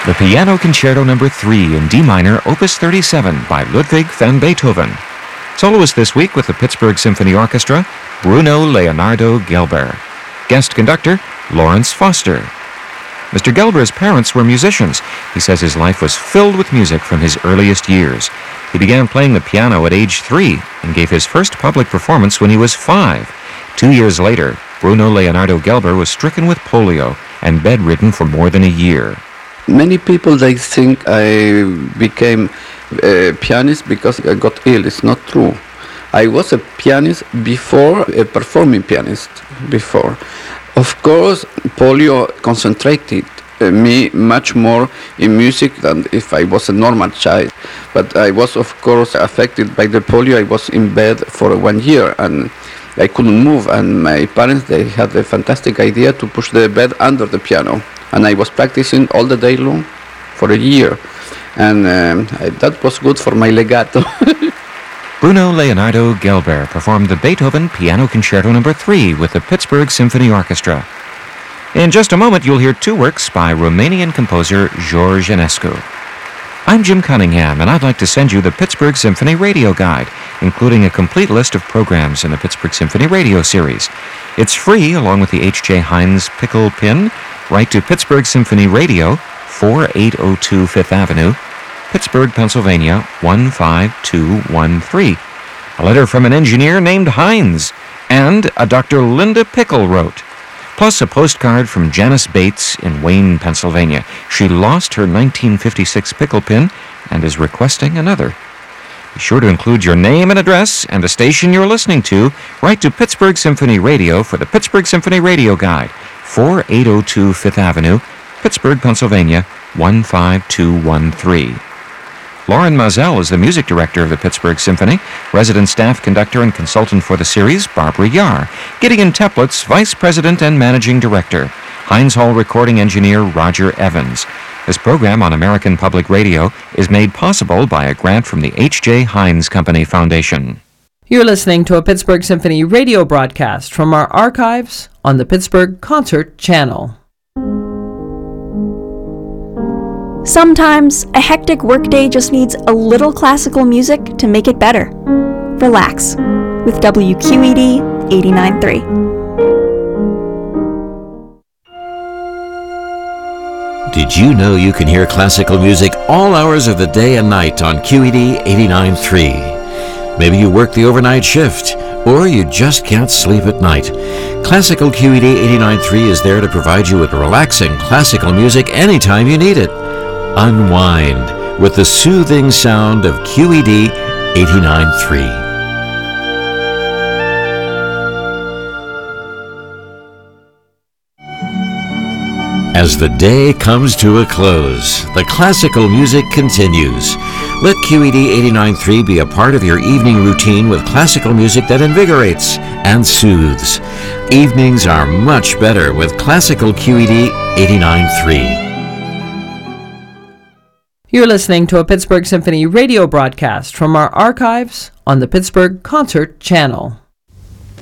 The Piano Concerto No. 3 in D minor, Opus 37 by Ludwig van Beethoven. Soloist this week with the Pittsburgh Symphony Orchestra, Bruno Leonardo Gelber. Guest conductor, Lawrence Foster. Mr. Gelber's parents were musicians. He says his life was filled with music from his earliest years. He began playing the piano at age 3 and gave his first public performance when he was 5. 2 years later, Bruno Leonardo Gelber was stricken with polio and bedridden for more than a year. Many people, they think I became a pianist because I got ill. It's not true. I was a pianist before, a performing pianist before. Of course, polio concentrated me much more in music than if I was a normal child. But I was, of course, affected by the polio. I was in bed for 1 year and I couldn't move. And my parents, they had a fantastic idea to push the bed under the piano. And I was practicing all the day long for a year. And that was good for my legato. Bruno Leonardo Gelber performed the Beethoven Piano Concerto No. 3 with the Pittsburgh Symphony Orchestra. In just a moment, you'll hear 2 works by Romanian composer George Enescu. I'm Jim Cunningham, and I'd like to send you the Pittsburgh Symphony Radio Guide, including a complete list of programs in the Pittsburgh Symphony Radio series. It's free, along with the H.J. Heinz Pickle Pin. Write to Pittsburgh Symphony Radio, 4802 Fifth Avenue, Pittsburgh, Pennsylvania, 15213. A letter from an engineer named Heinz, and a Dr. Linda Pickle wrote. Plus a postcard from Janice Bates in Wayne, Pennsylvania. She lost her 1956 pickle pin and is requesting another. Be sure to include your name and address and the station you're listening to. Write to Pittsburgh Symphony Radio for the Pittsburgh Symphony Radio Guide, 4802 Fifth Avenue, Pittsburgh, Pennsylvania, 15213. Lauren Mazel is the music director of the Pittsburgh Symphony. Resident staff conductor and consultant for the series, Barbara Yar. Gideon Teplitz, vice president and managing director. Heinz Hall recording engineer, Roger Evans. This program on American Public Radio is made possible by a grant from the H.J. Heinz Company Foundation. You're listening to a Pittsburgh Symphony radio broadcast from our archives on the Pittsburgh Concert Channel. Sometimes a hectic workday just needs a little classical music to make it better. Relax with WQED 89.3. Did you know you can hear classical music all hours of the day and night on QED 89.3? Maybe you work the overnight shift, or you just can't sleep at night. Classical QED 89.3 is there to provide you with relaxing classical music anytime you need it. Unwind with the soothing sound of QED 89.3. As the day comes to a close, the classical music continues. Let QED 89.3 be a part of your evening routine with classical music that invigorates and soothes. Evenings are much better with classical QED 89.3. You're listening to a Pittsburgh Symphony radio broadcast from our archives on the Pittsburgh Concert Channel.